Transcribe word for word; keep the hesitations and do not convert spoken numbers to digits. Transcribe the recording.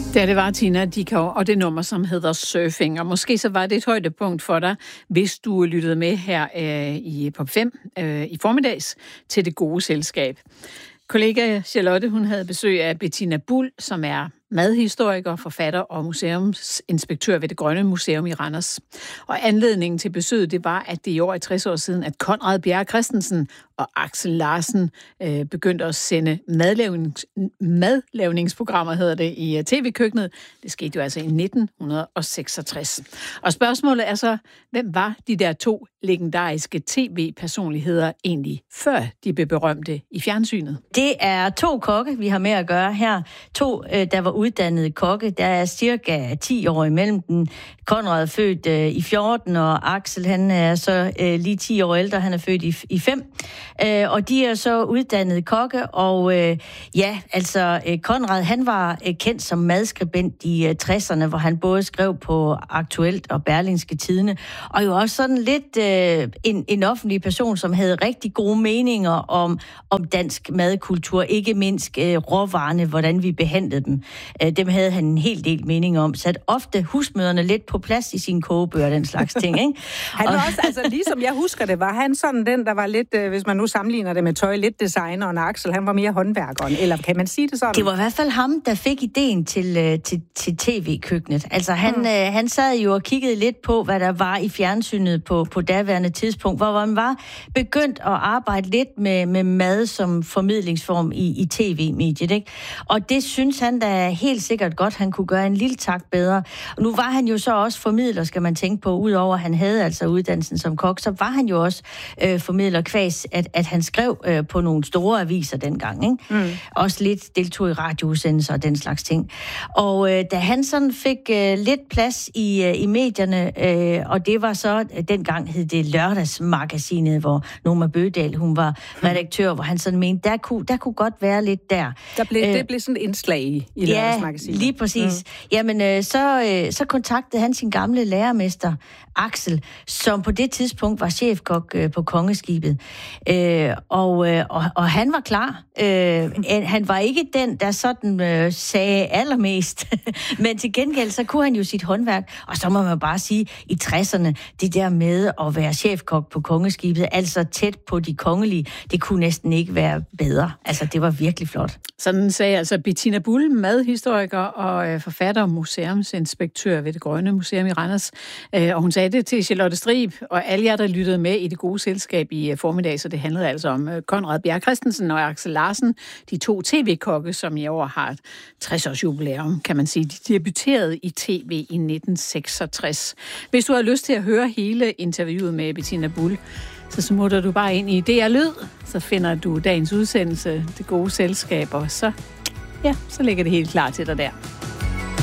Ja, det var Tina Dickow, og det nummer, som hedder Surfing. Og måske så var det et højdepunkt for dig, hvis du lyttede med her øh, i Pop fem øh, i formiddags til Det Gode Selskab. Kollega Charlotte, hun havde besøg af Bettina Buhl, som er madhistoriker, forfatter og museumsinspektør ved Det Grønne Museum i Randers. Og anledningen til besøget, det var, at det i år er tres år siden, at Conrad Bjerre Christensen og Axel Larsen øh, begyndte at sende madlavnings, madlavningsprogrammer, hedder det, i tv-køkkenet. Det skete jo altså i nitten seksogtres. Og spørgsmålet er så, hvem var de der to legendariske tv-personligheder egentlig, før de blev berømte i fjernsynet? Det er to kokke, vi har med at gøre her. To, øh, der var uddannede kokke. Der er cirka ti år imellem dem. Conrad er født øh, i fjorten, og Axel, han er så øh, lige ti år ældre. Han er født i, i fem. Øh, og de er så uddannede kokke, og øh, ja, altså øh, Conrad, han var øh, kendt som madskribent i øh, tresserne, hvor han både skrev på Aktuelt og Berlingske Tidende, og jo også sådan lidt øh, en, en offentlig person, som havde rigtig gode meninger om, om dansk madkultur, ikke mindst øh, råvarerne, hvordan vi behandlede dem. Øh, dem havde han en hel del meninger om, sat ofte husmøderne lidt på plads i sine kogebøger, den slags ting, ikke? Han var også, altså ligesom jeg husker det, var han sådan den, der var lidt, øh, hvis man nu sammenligner det med tøj, lidt designeren, og Axel, han var mere håndværkeren, eller kan man sige det sådan? Det var i hvert fald ham, der fik ideen til, til, til tv-køkkenet. Altså han, mm. øh, han sad jo og kiggede lidt på, hvad der var i fjernsynet på, på daværende tidspunkt, hvor man var begyndt at arbejde lidt med, med mad som formidlingsform i, i tv-mediet, ikke? Og det synes han da helt sikkert godt, han kunne gøre en lille tak bedre. Og nu var han jo så også formidler, skal man tænke på, udover at han havde altså uddannelsen som kok, så var han jo også øh, formidler kvæs, at, at han skrev øh, på nogle store aviser dengang, ikke? Mm. Også lidt deltog i radioudsendelser og den slags ting. Og øh, da han sådan fik øh, lidt plads i, øh, i medierne, øh, og det var så, øh, dengang hed det Lørdagsmagasinet, hvor Noma Bødal, hun var redaktør, hvor han sådan mente, der kunne, der kunne godt være lidt der. der blev, øh, det blev sådan et indslag i, i ja, Lørdagsmagasinet. Lige præcis. Mm. Jamen, øh, så, øh, så kontaktede han sin gamle lærermester, Axel, som på det tidspunkt var chefkok øh, på Kongeskibet. Øh, og, øh, og, og han var klar. Øh, han var ikke den, der sådan øh, sagde allermest, men til gengæld, så kunne han jo sit håndværk, og så må man bare sige, i tresserne, det der med at være chefkok på Kongeskibet, altså tæt på de kongelige, det kunne næsten ikke være bedre. Altså, det var virkelig flot. Sådan sagde altså Bettina Buhl, madhistoriker og øh, forfatter og museumsinspektør ved Det Grønne Museum i Randers. Øh, og hun sagde det til Charlotte Strib og alle jer, der lyttede med i Det Gode Selskab i øh, formiddag, så det handlede altså om øh, Conrad Bjerre Christensen og Axel Larsen, de to tv-kokke, som i år har et tres års jubilæum, kan man sige. De debuterede i tv i nitten seksogtres. Hvis du har lyst til at høre hele interviewet med Bettina Buhl, så smutter du bare ind i D R Lyd, så finder du dagens udsendelse, Det Gode Selskab, og så, ja, så ligger det helt klar til dig der.